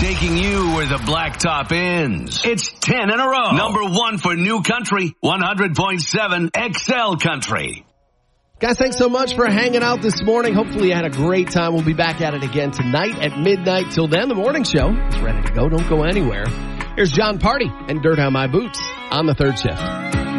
taking you where the blacktop ends. It's 10 in a row. Number 1 for New Country, 100.7 XL Country. Guys, thanks so much for hanging out this morning. Hopefully you had a great time. We'll be back at it again tonight at midnight. Till then, the morning show is ready to go. Don't go anywhere. Here's John Party and Dirt on My Boots on the third shift.